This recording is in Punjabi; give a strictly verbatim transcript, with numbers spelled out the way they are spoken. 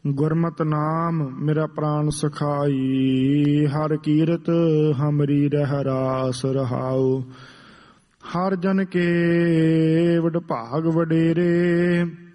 ਗੁਰਮਤਿ ਨਾਮ ਮੇਰਾ ਪ੍ਰਾਣ ਸਖਾਈ, ਹਰ ਕੀਰਤ ਹਮਰੀ ਰਹਿ ਰਾਸ ਰਹਾਉ। ਹਰ ਜਨ ਕੇ ਵਡਭਾਗ ਵਡੇਰੇ,